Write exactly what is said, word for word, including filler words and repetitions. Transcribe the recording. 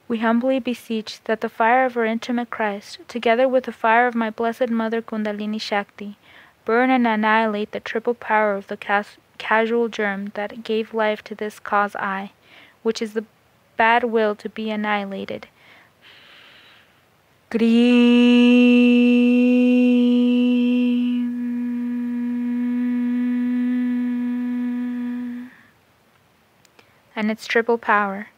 We humbly beseech that the fire of our intimate Christ, together with the fire of my Blessed Mother Kundalini Shakti, burn and annihilate the triple power of the cas- casual germ that gave life to this cause I, which is the bad will to be annihilated. Gream. And its triple power.